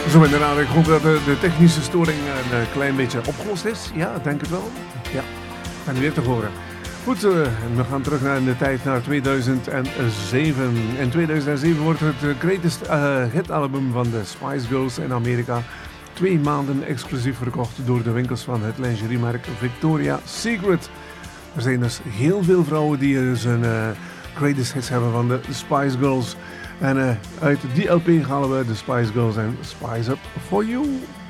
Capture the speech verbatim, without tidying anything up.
Zo inderdaad, ik hoop dat de, de technische storing een uh, klein beetje opgelost is. Ja, denk het wel. Ja, en weer te horen. Goed, uh, we gaan terug naar de tijd naar tweeduizend zeven. In tweeduizend zeven wordt het greatest uh, hit album van de Spice Girls in Amerika twee maanden exclusief verkocht door de winkels van het lingeriemerk Victoria's Secret. Er zijn dus heel veel vrouwen die dus een uh, greatest hits hebben van de Spice Girls. En uh, uit die L P halen we de Spice Girls en Spice Up For You.